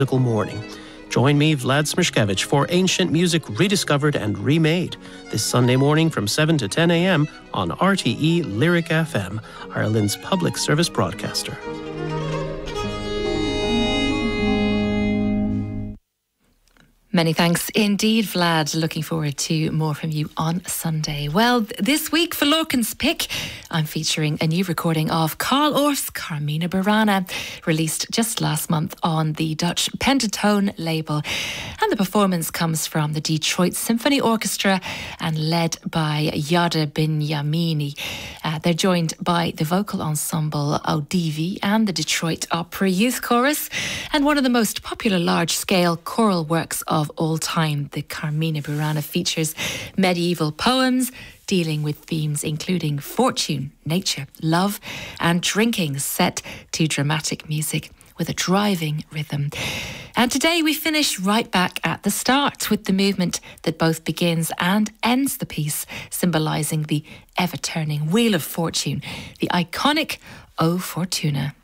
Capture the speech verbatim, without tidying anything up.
musical morning. Join me, Vlad Smrshkevich, for ancient music rediscovered and remade this Sunday morning from seven to ten a.m. on R T E Lyric F M, Ireland's public service broadcaster. Many thanks indeed, Vlad. Looking forward to more from you on Sunday. Well, this week for Lorcan's Pick, I'm featuring a new recording of Carl Orff's Carmina Burana, released just last month on the Dutch Pentatone label. And the performance comes from the Detroit Symphony Orchestra and led by Yada Binyamini. Uh, they're joined by the vocal ensemble Odivi and the Detroit Opera Youth Chorus, and one of the most popular large-scale choral works of all time. The Carmina Burana features medieval poems dealing with themes including fortune, nature, love and drinking, set to dramatic music with a driving rhythm. And today we finish right back at the start with the movement that both begins and ends the piece, symbolising the ever-turning Wheel of Fortune, the iconic O Fortuna.